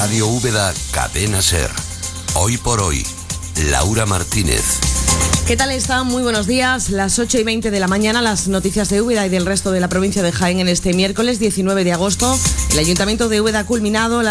Radio Úbeda, Cadena Ser. Hoy por hoy, Laura Martínez. ¿Qué tal están? Muy buenos días. Las 8:20 de la mañana, las noticias de Úbeda y del resto de la provincia de Jaén en este miércoles 19 de agosto. El Ayuntamiento de Úbeda ha culminado